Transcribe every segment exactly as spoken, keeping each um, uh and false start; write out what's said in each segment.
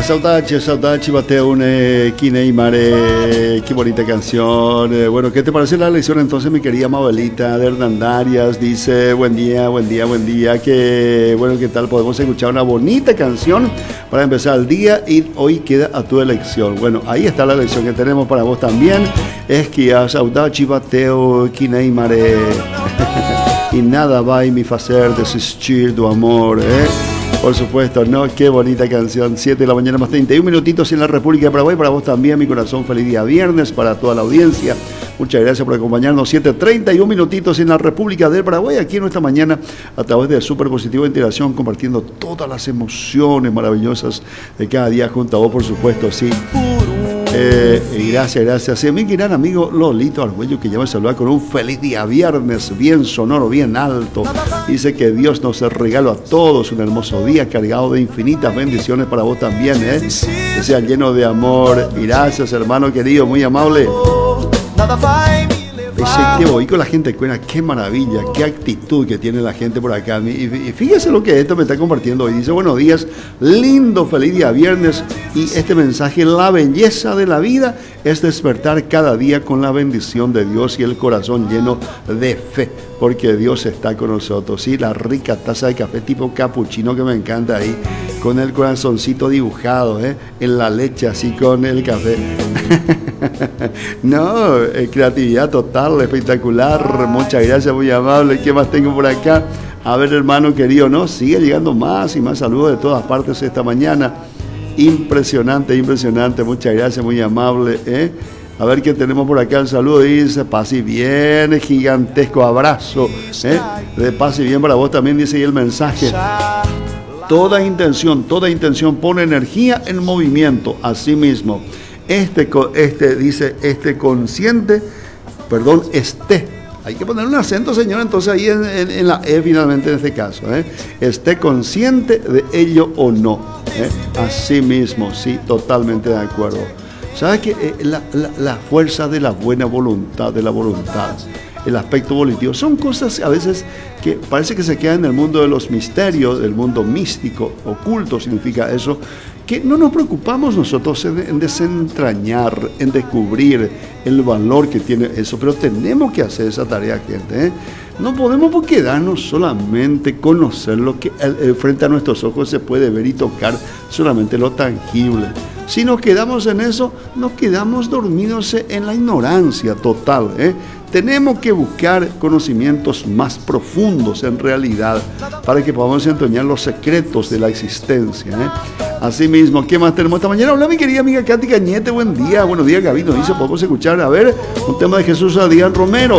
Saudade, saudade, bateu un Kineimare, qué bonita canción. Eh, bueno, ¿qué te parece la lección entonces, mi querida Mabelita de Hernandarias? Dice, buen día, buen día, buen día. Que bueno, ¿qué tal? Podemos escuchar una bonita canción para empezar el día y hoy queda a tu elección. Bueno, ahí está la lección que tenemos para vos también. Es que a saudade, bateu Kineimare. Y nada vai me fazer desistir do amor, ¿eh? Por supuesto, ¿no? Qué bonita canción. siete de la mañana más treinta y un minutitos en la República de Paraguay. Para vos también, mi corazón, feliz día viernes. Para toda la audiencia, muchas gracias por acompañarnos. siete treinta y un minutitos en la República del Paraguay. Aquí en nuestra mañana, a través de Super Positivo Integración, compartiendo todas las emociones maravillosas de cada día junto a vos, por supuesto, sí. Eh, y gracias, gracias. Y a mi gran amigo Lolito Argüello, que ya me saluda con un feliz día viernes, bien sonoro, bien alto. Dice que Dios nos regala a todos un hermoso día cargado de infinitas bendiciones para vos también, ¿eh? Que sea lleno de amor. Y gracias, hermano querido, muy amable. Dice que voy con la gente cuena, qué maravilla, qué actitud que tiene la gente por acá. Y fíjese lo que esto me está compartiendo hoy. Dice, buenos días, lindo, feliz día viernes. Y este mensaje, la belleza de la vida es despertar cada día con la bendición de Dios y el corazón lleno de fe, porque Dios está con nosotros. Sí, la rica taza de café tipo capuchino que me encanta ahí, con el corazoncito dibujado, ¿eh? En la leche, así con el café. No, eh, creatividad total, espectacular. Muchas gracias, muy amable. ¿Qué más tengo por acá? A ver, hermano querido, ¿no? Sigue llegando más y más saludos de todas partes esta mañana. Impresionante, impresionante. Muchas gracias, muy amable, ¿eh? A ver qué tenemos por acá. El saludo dice, paz y bien, gigantesco abrazo, ¿eh? De paz y bien para vos también, dice ahí el mensaje. Toda intención, toda intención pone energía en movimiento, así mismo. Este, este dice, este consciente, perdón, esté. Hay que poner un acento, señor, entonces ahí en, en, en la E finalmente en este caso, ¿eh? Esté consciente de ello o no, ¿eh? Así mismo, sí, totalmente de acuerdo. ¿Sabes qué? Eh, la, la, la fuerza de la buena voluntad, de la voluntad, el aspecto volitivo, son cosas a veces que parece que se quedan en el mundo de los misterios, del mundo místico, oculto significa eso, que no nos preocupamos nosotros en, en desentrañar, en descubrir el valor que tiene eso, pero tenemos que hacer esa tarea, gente, ¿eh? No podemos quedarnos solamente conocer lo que el, el, frente a nuestros ojos se puede ver y tocar, solamente lo tangible. Si nos quedamos en eso, nos quedamos dormidos en la ignorancia total, ¿eh? Tenemos que buscar conocimientos más profundos en realidad para que podamos entrañar los secretos de la existencia, ¿eh? Asimismo, ¿qué más tenemos esta mañana? Hola, mi querida amiga Katy Cañete, buen día. Buenos días, Gaby. Nos dice, podemos escuchar, a ver, un tema de Jesús Adrián Romero.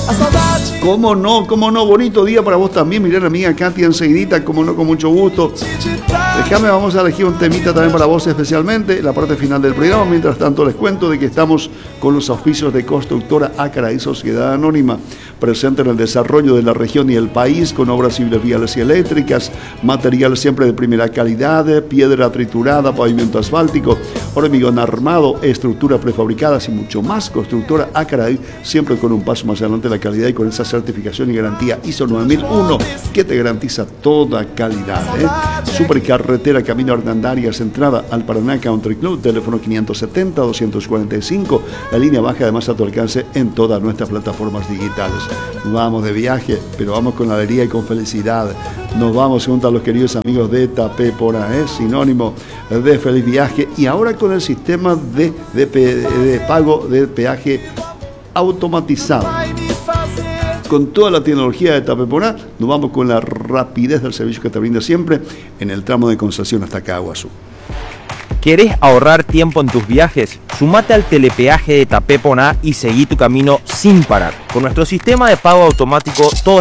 ¿Cómo no? ¿Cómo no? Bonito día para vos también, mi gran amiga Katy, enseguidita, como no, con mucho gusto. Déjame, vamos a elegir un temita también para vos especialmente, la parte final del programa. Mientras tanto, les cuento de que estamos con los auspicios de Constructora Ácara y Sociedad Anónima, presente en el desarrollo de la región y el país, con obras civiles, viales y eléctricas, material siempre de primera calidad, piedra triturada, pavimento asfáltico, hormigón armado, estructuras prefabricadas y mucho más. Constructora Ácara, siempre con un paso más adelante de la calidad y con esa certificación y garantía I S O nueve mil uno que te garantiza toda calidad, ¿eh? Supercarretera Camino Hernandarias, entrada al Paraná Country Club, teléfono quinientos setenta, doscientos cuarenta y cinco, la línea baja además a tu alcance en todas nuestras plataformas digitales. Vamos de viaje, pero vamos con alegría y con felicidad. Nos vamos junto a los queridos amigos de Tapépora, ¿eh? Sinónimo de feliz viaje, y ahora con el sistema de, de, de pago de peaje automatizado. Con toda la tecnología de Tapépora, nos vamos con la rapidez del servicio que te brinda siempre en el tramo de Concepción hasta Caguazú. ¿Querés ahorrar tiempo en tus viajes? Sumate al telepeaje de Tapépora y seguí tu camino sin parar. Con nuestro sistema de pago automático, todo